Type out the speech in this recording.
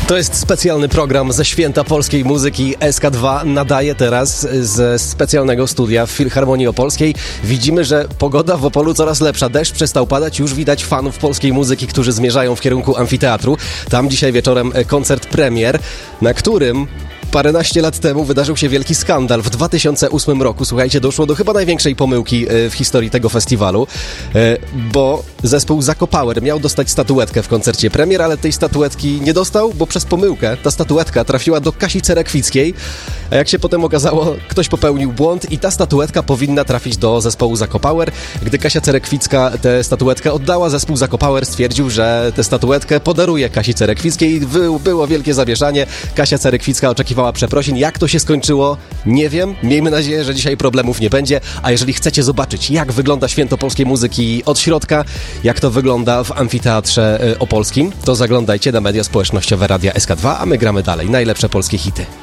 To jest specjalny program ze święta polskiej muzyki. SK2 nadaje teraz ze specjalnego studia w Filharmonii Opolskiej. Widzimy, że pogoda w Opolu coraz lepsza. Deszcz przestał padać. Już widać fanów polskiej muzyki, którzy zmierzają w kierunku amfiteatru. Tam dzisiaj wieczorem koncert premier, na którym paręnaście lat temu wydarzył się wielki skandal. W 2008 roku, słuchajcie, doszło do chyba największej pomyłki w historii tego festiwalu, bo zespół Zako Power miał dostać statuetkę w koncercie premier, ale tej statuetki nie dostał, bo przez pomyłkę ta statuetka trafiła do Kasi Cerekwickiej, a jak się potem okazało, ktoś popełnił błąd i ta statuetka powinna trafić do zespołu Zako Power. Gdy Kasia Cerekwicka tę statuetkę oddała, zespół Zako Power stwierdził, że tę statuetkę podaruje Kasi Cerekwickiej. Było wielkie zawieszanie. Kasia Cerekwicka oczekiwała przeprosin. Jak to się skończyło? Nie wiem. Miejmy nadzieję, że dzisiaj problemów nie będzie. A jeżeli chcecie zobaczyć, jak wygląda święto polskiej muzyki od środka, jak to wygląda w amfiteatrze opolskim, to zaglądajcie na media społecznościowe Radia SK2, a my gramy dalej. Najlepsze polskie hity.